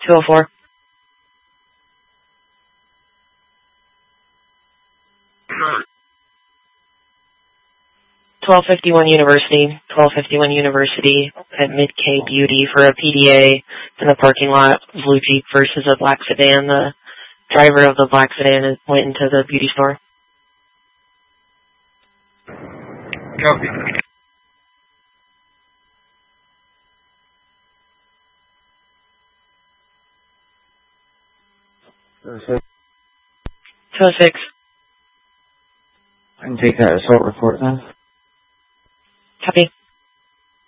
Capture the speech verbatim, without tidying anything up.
two oh four. twelve fifty-one University, twelve fifty-one University at Mid-K Beauty for a P D A in the parking lot. Blue Jeep versus a black sedan. The driver of the black sedan went into the beauty store. Copy. two oh six. I can take that assault report then. Copy.